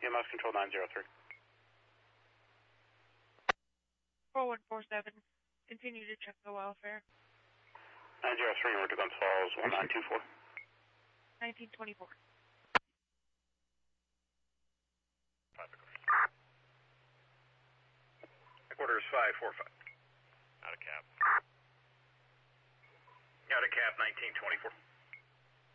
EMS control 903. 4147. Continue to check the welfare. 903, we're to Guns Falls, 1924. 1924. Headquarters 545. Out of cap. Out of cap 1924.